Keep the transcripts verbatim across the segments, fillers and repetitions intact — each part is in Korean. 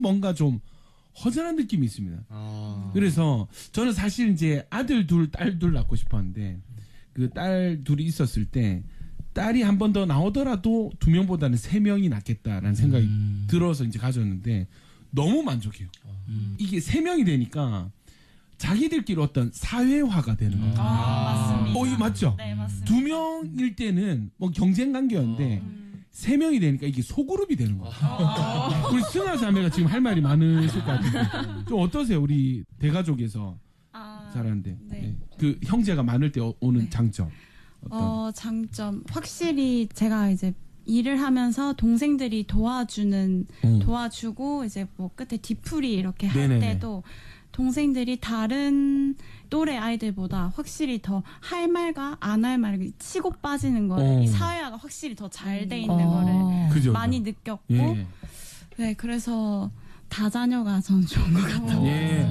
뭔가 좀 허전한 느낌이 있습니다. 아. 그래서 저는 사실 이제 아들 둘, 딸 둘 낳고 싶었는데 그 딸 둘이 있었을 때 딸이 한 번 더 나오더라도 두 명보다는 세 명이 낫겠다라는 생각이 음. 들어서 이제 가졌는데 너무 만족해요. 음. 이게 세 명이 되니까 자기들끼리 어떤 사회화가 되는 거예요. 아, 맞습니다. 어, 이거 맞죠? 네, 맞습니다. 두 명일 때는 뭐 경쟁 관계였는데 음. 세 명이 되니까 이게 소그룹이 되는 거예요. 우리 승아 자매가 지금 할 말이 많으실 것 같은데 좀 어떠세요? 우리 대가족에서 아, 자라는데 네. 네. 그 형제가 많을 때 오는 네. 장점 어떤? 어, 장점. 확실히 제가 이제 일을 하면서 동생들이 도와주는, 음. 도와주고 이제 뭐 끝에 뒤풀이 이렇게 할 네네네. 때도 동생들이 다른 또래 아이들보다 확실히 더 할 말과 안 할 말을 치고 빠지는 거를 어. 이 사회화가 확실히 더 잘 돼 있는 어. 거를 그죠? 많이 느꼈고 예. 네, 그래서 다자녀가 전 좋은 것 같아요. 예.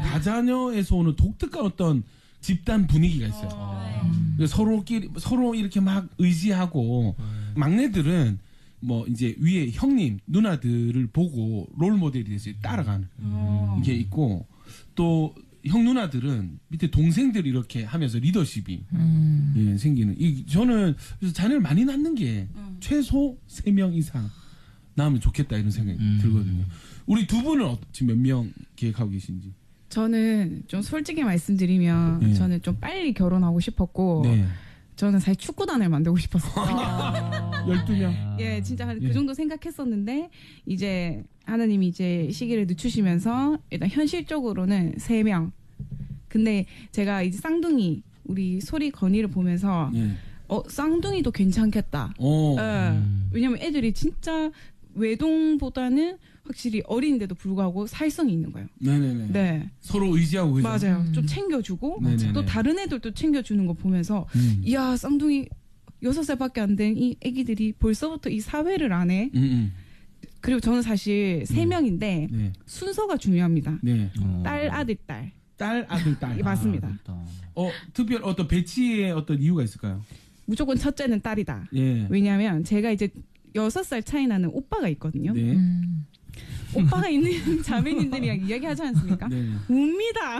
다자녀에서 오는 독특한 어떤 집단 분위기가 있어요. 네. 그래서 서로끼리 서로 이렇게 막 의지하고 막내들은 뭐 이제 위에 형님 누나들을 보고 롤 모델이 돼서 따라가는 음. 게 있고 또 형 누나들은 밑에 동생들이 이렇게 하면서 리더십이 음. 예, 생기는. 이 저는 그래서 자녀를 많이 낳는 게 음. 최소 세 명 이상 낳으면 좋겠다 이런 생각이 음. 들거든요. 우리 두 분은 어- 지금 몇 명 계획하고 계신지? 저는 좀 솔직히 말씀드리면 네. 저는 좀 빨리 결혼하고 싶었고 네. 저는 사실 축구단을 만들고 싶었어요. 열두 명. 예, 진짜 한 그 예. 정도 생각했었는데 이제 하나님이 이제 시기를 늦추시면서 일단 현실적으로는 세 명. 근데 제가 이제 쌍둥이 우리 소리 건이를 보면서 예. 어 쌍둥이도 괜찮겠다. 어. 예. 음. 왜냐면 애들이 진짜 외동보다는 확실히 어린데도 불구하고 살성이 있는 거예요. 네네네. 네, 서로 의지하고 그죠? 맞아요. 음. 좀 챙겨주고 네네네. 또 다른 애들도 챙겨주는 거 보면서 음. 이야 쌍둥이 여섯 살밖에 안 된 이 애기들이 벌써부터 이 사회를 안 해. 음, 음. 그리고 저는 사실 세 음. 명인데 네. 순서가 중요합니다. 네. 어. 딸, 아들, 딸. 딸, 아들, 딸. 예, 맞습니다. 아, 어, 특별 어떤 배치의 어떤 이유가 있을까요? 무조건 첫째는 딸이다. 예. 왜냐하면 제가 이제 여섯 살 차이 나는 오빠가 있거든요. 네. 음. 오빠가 있는 자매님들이랑 이야기하지 않습니까? 네. 웁니다.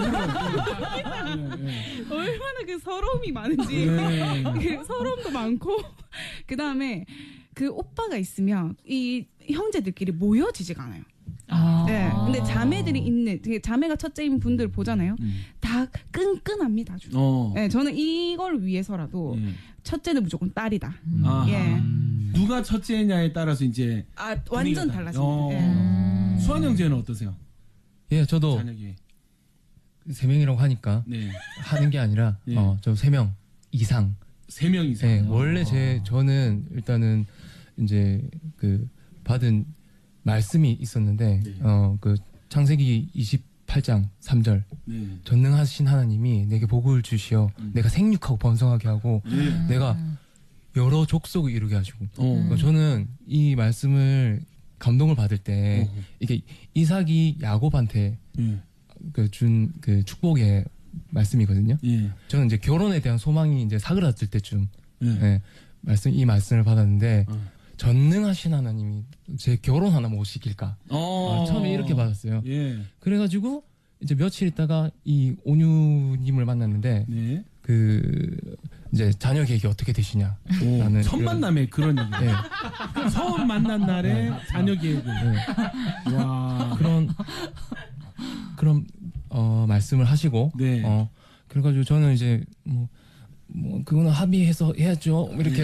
네, 네. 얼마나 그 서러움이 많은지. 네. 그 서러움도 많고 그 다음에 그 오빠가 있으면 이 형제들끼리 모여지지가 않아요. 아. 네. 근데 자매들이 있는 되게 자매가 첫째인 분들 보잖아요. 음. 다 끈끈합니다. 아주. 어. 네, 저는 이걸 위해서라도 예. 첫째는 무조건 딸이다. 아하. 예. 음. 누가 첫째냐에 따라서 이제 아 완전 분위기가 달라집니다. 어. 예. 수환 형제는 어떠세요? 예, 저도 자녀기. 세 명이라고 하니까 네. 하는 게 아니라 예. 어, 저 세 명 이상. 세 명 이상. 네, 원래 제 저는 일단은 이제 그 받은 말씀이 있었는데 네. 어 그 창세기 이십팔 장 삼 절 네. 전능하신 하나님이 내게 복을 주시어 음. 내가 생육하고 번성하게 하고 네. 내가 여러 족속을 이루게 하시고 어. 그러니까 저는 이 말씀을 감동을 받을 때 어. 이게 이삭이 야곱한테 예. 그 준 그 축복의 말씀이거든요. 예. 저는 이제 결혼에 대한 소망이 이제 사그라들 때쯤 예. 예, 말씀 이 말씀을 받았는데 어. 전능하신 하나님이 제 결혼 하나 못 시킬까? 어. 아, 처음에 이렇게 받았어요. 예. 그래가지고 이제 며칠 있다가 이 온유님을 만났는데 네. 그 이제 자녀 계획이 어떻게 되시냐? 오, 나는 첫 이런- 만남에 그런 얘기. 네, 처음 만난 날에 자녀 계획을. 네. 와. 그런 그런 어 말씀을 하시고 네. 어 그래가지고 저는 이제 뭐 뭐 그거는 합의해서 해야죠 이렇게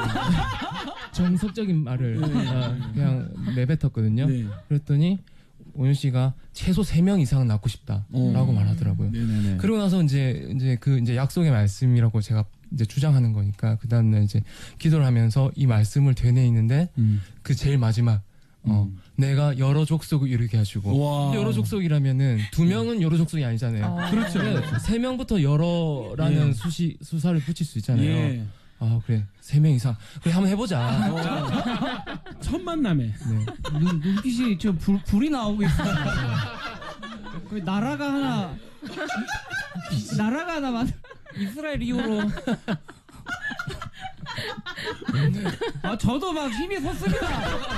정석적인 말을 아, 그냥 내뱉었거든요. 네. 그랬더니 온유 씨가 최소 세 명 이상은 낳고 싶다라고 어. 말하더라고요. 네네네. 그러고 나서 이제 이제 그 이제 약속의 말씀이라고 제가 이제 주장하는 거니까 그 다음날 이제 기도를 하면서 이 말씀을 되뇌이는데 음. 그 제일 마지막 어 음. 내가 여러 족속을 이루게 하시고 와. 근데 여러 족속이라면은 두 명은 여러 족속이 아니잖아요. 어. 그렇죠. 네, 세 명부터 여러라는 예. 수시 수사를 붙일 수 있잖아요. 예. 아 그래 세 명 이상 그래 한번 해보자. 어. 첫 만남에. 네. 눈, 눈빛이 저 불, 불이 나오고 있어요. 거의 나라가 하나 나라가 하나 만 이스라엘 이후로 아 저도 막 힘이 섰습니다.